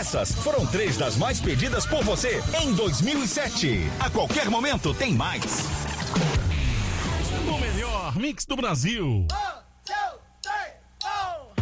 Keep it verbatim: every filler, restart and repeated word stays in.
Essas foram três das mais pedidas por você em dois mil e sete. A qualquer momento tem mais. O melhor mix do Brasil.